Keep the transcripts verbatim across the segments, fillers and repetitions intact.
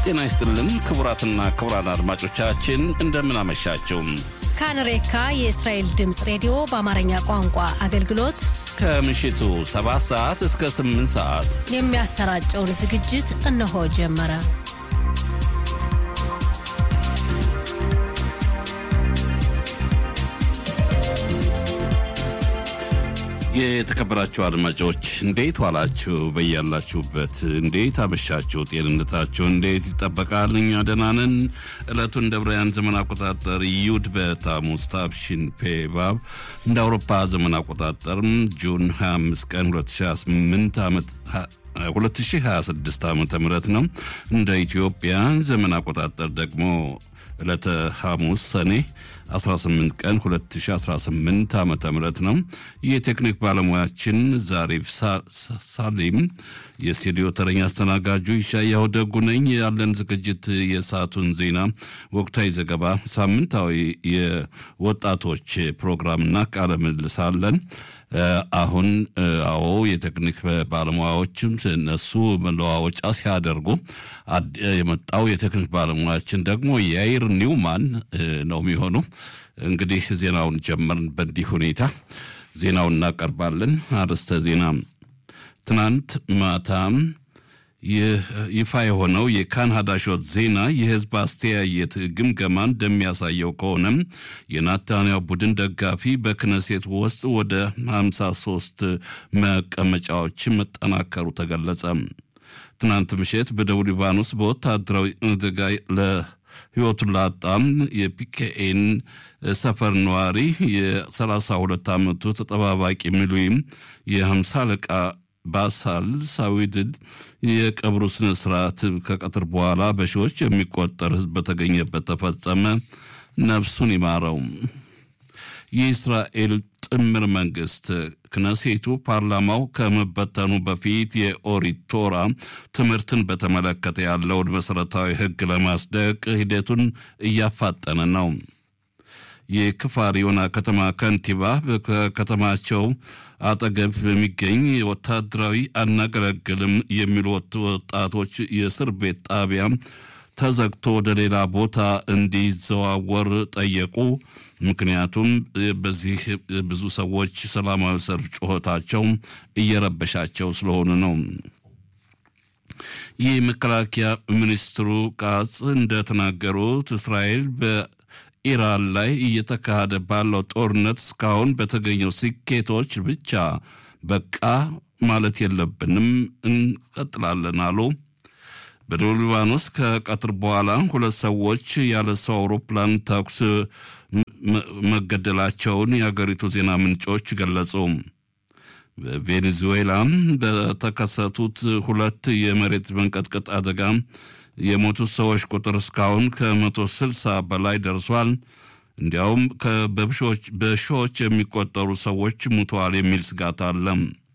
ጤና ይስጥልን ክቡራትና ክቡራን አድማጮቻችን እንደምን አመሻችሁ። ካንሬካ የእስራኤል ድምጽ ሬዲዮ በአማርኛ ቋንቋ አገልግሎት ከምሽቱ ሰባት ሰዓት እስከ ስምንት ሰዓት የሚያሰራጨውን ዝግጅት እነሆ ጀመረ። የተከበራችሁ አድማጮች እንዴት ዋላችሁ? በያላችሁበት እንዴት አመሻችሁ? ጤንነታችሁ እንዴት ይጠበቃል? እኛ ደህና ነን። ዕለቱን ደብረያን ዘመን አቆጣጠር ዩድ በታሙስ ታብሺን ፔባብ እንደ አውሮፓ ዘመን አቆጣጠር ጁን ሃያ አምስት ቀን ሁለት ሺህ ሃያ ስምንት ዓመት ሁለት ሺህ ሃያ ስድስት ዓመተ ምህረት ነው። እንደ ኢትዮጵያ ዘመን አቆጣጠር ደግሞ ዕለተ ሐሙስ ሰኔ አስራ ስምንት ቀን ሁለት ሺህ አስራ ስምንት ዓመተ ምህረት ነው። የቴክኒክ ባለሙያችን ዛሬፍ ሳሊም፣ የስቱዲዮ ተረኛ አስተናጋጁ ይሻያው ደጉ ነኝ። ያለን ዝግጅት የሰዓቱን ዜና፣ ወቅታዊ ዘገባ፣ ሳምንታዊ የወጣቶች ፕሮግራምና ቃለ ምልልስ አለን። አሁን አዎ የቴክኒክ ባለሙያዎችም እነሱ መለዋወጫ ሲያደርጉ የመጣው የቴክኒክ ባለሙያችን ደግሞ ያይር ኒውማን ነው የሚሆኑ። እንግዲህ ዜናውን ጀመርን። በእንዲህ ሁኔታ ዜናውን እናቀርባለን። አርዕስተ ዜና። ትናንት ማታም ይፋ የሆነው የካን ሀዳሾት ዜና የህዝብ አስተያየት ግምገማ እንደሚያሳየው ከሆነ የናታንያሁ ቡድን ደጋፊ በክነሴት ውስጥ ወደ ሃምሳ ሶስት መቀመጫዎች መጠናከሩ ተገለጸ። ትናንት ምሽት በደቡብ ሊባኖስ በወታደራዊ አደጋ ለህይወቱን ላጣም የፒኬኤን ሰፈር ነዋሪ የሰላሳ ሁለት ዓመቱ ተጠባባቂ ሚሊዮን የሃምሳ አለቃ ባሳል ሳዊድድ የቀብሩ ስነ ስርዓት ከቀትር በኋላ በሺዎች የሚቆጠር ህዝብ በተገኘበት ተፈጸመ። ነፍሱን ይማረው። የእስራኤል ጥምር መንግስት ክነሴቱ ፓርላማው ከመበተኑ በፊት የኦሪት ቶራ ትምህርትን በተመለከተ ያለውን መሰረታዊ ህግ ለማስደቅ ሂደቱን እያፋጠነ ነው። የክፋር ዮና ከተማ ከንቲባ በከተማቸው አጠገብ በሚገኝ ወታደራዊ አናገለግልም የሚሉ ወጣቶች የእስር ቤት ጣቢያ ተዘግቶ ወደ ሌላ ቦታ እንዲዘዋወር ጠየቁ። ምክንያቱም በዚህ ብዙ ሰዎች ሰላማዊ ሰልፍ ጩኸታቸው እየረበሻቸው ስለሆነ ነው። ይህ መከላከያ ሚኒስትሩ ቃጽ እንደተናገሩት እስራኤል በ ኢራን ላይ እየተካሄደ ባለው ጦርነት እስካሁን በተገኘው ስኬቶች ብቻ በቃ ማለት የለብንም፣ እንቀጥላለን አሉ። በደቡብ ሊባኖስ ከቀትር በኋላ ሁለት ሰዎች ያለ ሰው አውሮፕላን ተኩስ መገደላቸውን የሀገሪቱ ዜና ምንጮች ገለጹ። በቬኔዙዌላ በተከሰቱት ሁለት የመሬት መንቀጥቀጥ አደጋ የሞቱት ሰዎች ቁጥር እስካሁን ከመቶ ስልሳ በላይ ደርሷል። እንዲያውም በብሾች በሺዎች የሚቆጠሩ ሰዎች ሙተዋል የሚል ስጋት አለ።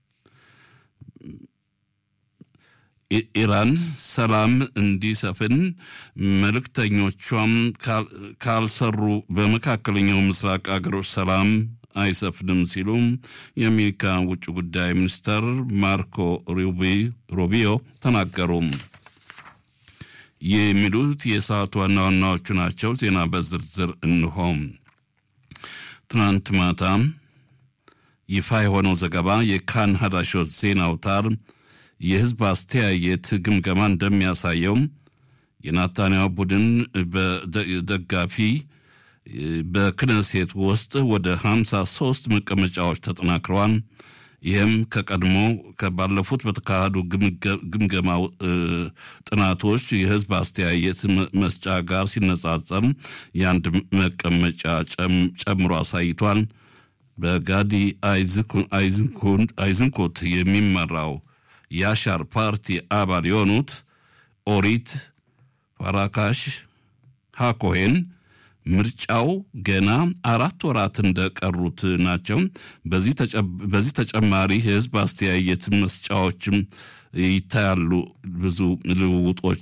ኢራን ሰላም እንዲሰፍን መልእክተኞቿም ካልሰሩ በመካከለኛው ምስራቅ አገሮች ሰላም አይሰፍንም ሲሉ የአሜሪካ ውጭ ጉዳይ ሚኒስትር ማርኮ ሩቢዮ ተናገሩ። የሚሉት የሰዓቱ ዋና ዋናዎቹ ናቸው። ዜና በዝርዝር እንሆ። ትናንት ማታ ይፋ የሆነው ዘገባ የካን ሀዳሾት ዜና አውታር የህዝብ አስተያየት ግምገማ እንደሚያሳየው የናታንያሁ ቡድን ደጋፊ በክነሴት ውስጥ ወደ ሃምሳ ሶስት መቀመጫዎች ተጠናክረዋል። ይህም ከቀድሞ ከባለፉት በተካሄዱ ግምገማ ጥናቶች የህዝብ አስተያየት መስጫ ጋር ሲነጻጸር የአንድ መቀመጫ ጨምሮ አሳይቷል። በጋዲ አይዝንኮት የሚመራው የአሻር ፓርቲ አባል የሆኑት ኦሪት ፋራካሽ ሃኮሄን ምርጫው ገና አራት ወራት እንደቀሩት ናቸው። በዚህ በዚህ ተጨማሪ ህዝብ አስተያየት መስጫዎችም ይታያሉ፣ ብዙ ልውውጦች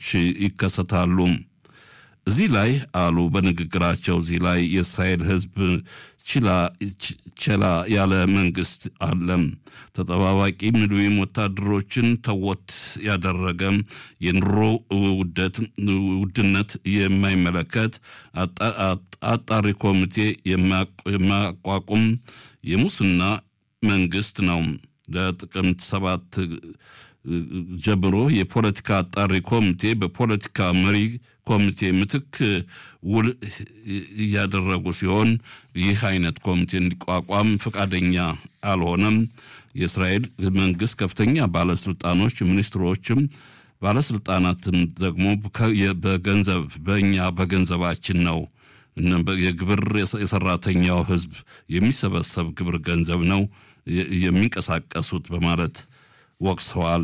ይከሰታሉ። እዚህ ላይ አሉ በንግግራቸው እዚህ ላይ የእስራኤል ህዝብ ችላ ችላ ያለ መንግስት አለም ተጠባባቂ ምድዊም ወታደሮችን ተወት ያደረገ የኑሮ ውደት ውድነት የማይመለከት አጣሪ ኮሚቴ የማቋቋም የሙስና መንግስት ነው። ለጥቅምት ሰባት ጀምሮ የፖለቲካ አጣሪ ኮሚቴ በፖለቲካ መሪ ኮሚቴ ምትክ ውል ያደረጉ ሲሆን ይህ አይነት ኮሚቴ እንዲቋቋም ፈቃደኛ አልሆነም። የእስራኤል መንግስት ከፍተኛ ባለስልጣኖች ሚኒስትሮችም ባለስልጣናትም ደግሞ በገንዘብ በእኛ በገንዘባችን ነው የግብር የሰራተኛው ህዝብ የሚሰበሰብ ግብር ገንዘብ ነው የሚንቀሳቀሱት በማለት ወቅሰዋል።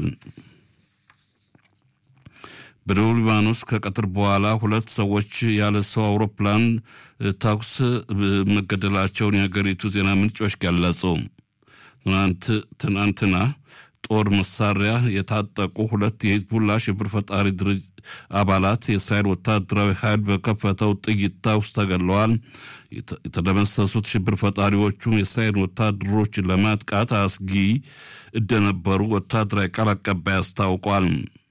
በደቡብ ሊባኖስ ከቀትር በኋላ ሁለት ሰዎች ያለ ሰው አውሮፕላን ተኩስ መገደላቸውን የሀገሪቱ ዜና ምንጮች ገለጹ። ትናንት ትናንትና ጦር መሳሪያ የታጠቁ ሁለት የሂዝቡላ ሽብር ፈጣሪ ድርጅት አባላት የእስራኤል ወታደራዊ ኃይል በከፈተው ጥይት ተኩስ ተገድለዋል። የተደመሰሱት ሽብር ፈጣሪዎቹ የእስራኤል ወታደሮች ለማጥቃት አስጊ እንደነበሩ ወታደራዊ ቃል አቀባይ አስታውቋል።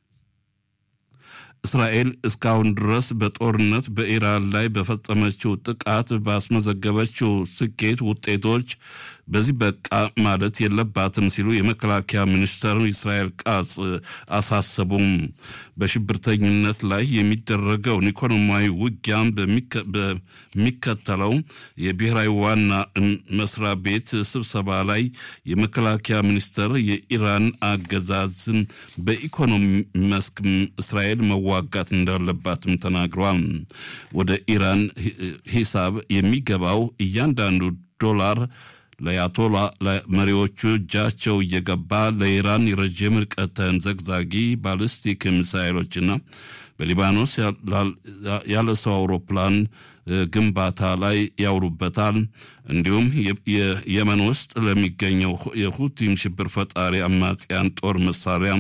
እስራኤል እስካሁን ድረስ በጦርነት በኢራን ላይ በፈጸመችው ጥቃት ባስመዘገበችው ስኬት ውጤቶች በዚህ በቃ ማለት የለባትም ሲሉ የመከላከያ ሚኒስትር እስራኤል ቃጽ አሳሰቡም። በሽብርተኝነት ላይ የሚደረገውን ኢኮኖሚያዊ ውጊያን በሚከተለው የብሔራዊ ዋና መስሪያ ቤት ስብሰባ ላይ የመከላከያ ሚኒስትር የኢራን አገዛዝን በኢኮኖሚ መስክ እስራኤል መዋጋት እንዳለባትም ተናግሯል። ወደ ኢራን ሂሳብ የሚገባው እያንዳንዱ ዶላር ለያቶላ መሪዎቹ እጃቸው እየገባ ለኢራን የረጅም ርቀት ተምዘግዛጊ ባሊስቲክ ሚሳኤሎችና በሊባኖስ ያለ ሰው አውሮፕላን ግንባታ ላይ ያውሉበታል። እንዲሁም የየመን ውስጥ ለሚገኘው የሁቲም ሽብር ፈጣሪ አማጽያን ጦር መሳሪያ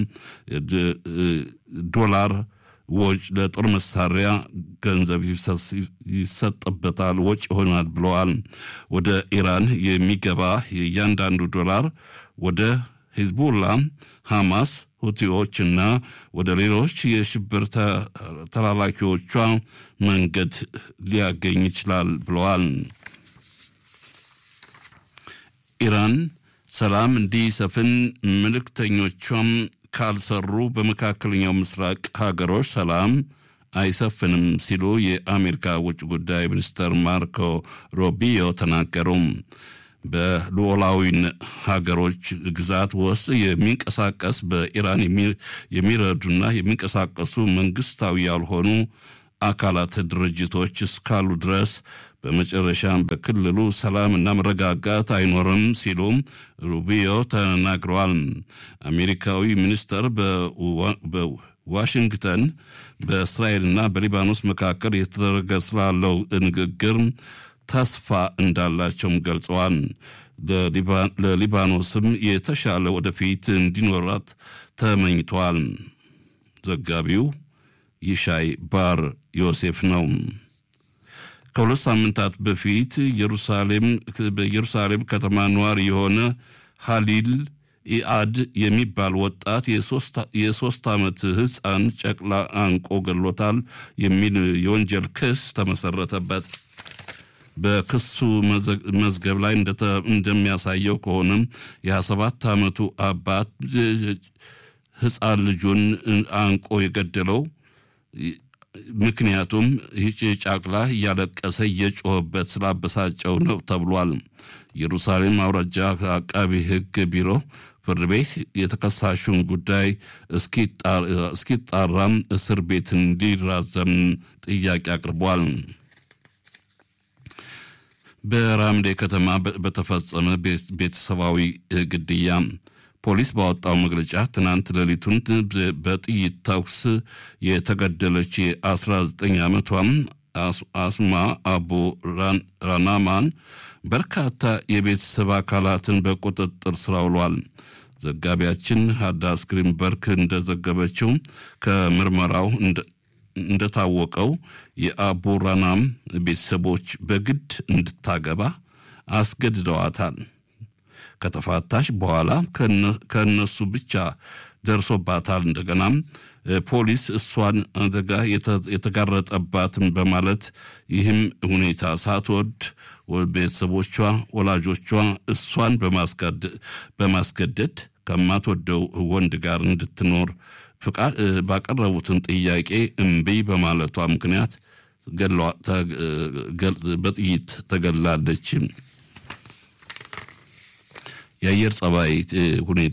ዶላር ወጭ ለጦር መሳሪያ ገንዘብ ይሰጥበታል ወጭ ይሆናል ብለዋል። ወደ ኢራን የሚገባ የእያንዳንዱ ዶላር ወደ ሂዝቡላ፣ ሐማስ፣ ሁቲዎችና ወደ ሌሎች የሽብር ተላላኪዎቿ መንገድ ሊያገኝ ይችላል ብለዋል። ኢራን ሰላም እንዲሰፍን መልእክተኞቿም ካልሰሩ በመካከለኛው ምስራቅ ሀገሮች ሰላም አይሰፍንም ሲሉ የአሜሪካ ውጭ ጉዳይ ሚኒስትር ማርኮ ሩቢዮ ተናገሩ። በሉዓላዊ ሀገሮች ግዛት ውስጥ የሚንቀሳቀስ በኢራን የሚረዱና የሚንቀሳቀሱ መንግስታዊ ያልሆኑ አካላት ድርጅቶች እስካሉ ድረስ በመጨረሻም በክልሉ ሰላምና መረጋጋት አይኖርም ሲሉ ሩቢዮ ተናግረዋል። አሜሪካዊ ሚኒስትር በዋሽንግተን በእስራኤልና በሊባኖስ መካከል የተደረገ ስላለው ንግግር ተስፋ እንዳላቸውም ገልጸዋል። ለሊባኖስም የተሻለ ወደፊት እንዲኖራት ተመኝቷል። ዘጋቢው ይሻይ ባር ዮሴፍ ነው። ከሁለት ሳምንታት በፊት ኢየሩሳሌም በኢየሩሳሌም ከተማ ነዋሪ የሆነ ሀሊል ኢአድ የሚባል ወጣት የሶስት የሶስት ዓመት ህፃን ጨቅላ አንቆ ገሎታል የሚል የወንጀል ክስ ተመሰረተበት። በክሱ መዝገብ ላይ እንደሚያሳየው ከሆነ የ27 ዓመቱ አባት ህፃን ልጁን አንቆ የገደለው ምክንያቱም ይህች ጫቅላ እያለቀሰ እየጮህበት ስላበሳጨው ነው ተብሏል። ኢየሩሳሌም አውራጃ አቃቢ ህግ ቢሮ ፍርድ ቤት የተከሳሹን ጉዳይ እስኪጣራም እስር ቤት እንዲራዘም ጥያቄ አቅርቧል። በራምዴ ከተማ በተፈጸመ ቤተሰባዊ ግድያ ፖሊስ ባወጣው መግለጫ ትናንት ሌሊቱን በጥይት ተኩስ የተገደለች የ19 ዓመቷም አስማ አቡ ራናማን በርካታ የቤተሰብ አካላትን በቁጥጥር ስር አውሏል። ዘጋቢያችን ሃዳስ ግሪንበርግ እንደዘገበችው ከምርመራው እንደታወቀው የአቡ ራናም ቤተሰቦች በግድ እንድታገባ አስገድደዋታል። ከተፋታሽ በኋላ ከነሱ ብቻ ደርሶባታል። እንደገናም ፖሊስ እሷን አደጋ የተጋረጠባትን በማለት ይህም ሁኔታ ሳትወድ ቤተሰቦቿ ወላጆቿ እሷን በማስገደድ ከማትወደው ወንድ ጋር እንድትኖር ፍቃድ ባቀረቡትን ጥያቄ እምቢ በማለቷ ምክንያት በጥይት ተገላለች። የአየር ጸባይ ሁኔታ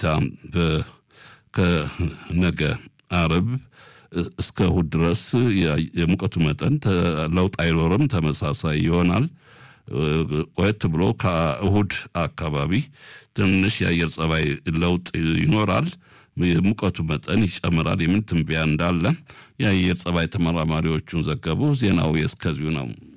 ከነገ አርብ እስከ እሁድ ድረስ የሙቀቱ መጠን ለውጥ አይኖርም፣ ተመሳሳይ ይሆናል። ቆየት ብሎ ከእሁድ አካባቢ ትንሽ የአየር ጸባይ ለውጥ ይኖራል። የሙቀቱ መጠን ይጨምራል። የምን ትንበያ እንዳለ የአየር ጸባይ ተመራማሪዎቹን ዘገቡ። ዜናው እስከዚሁ ነው።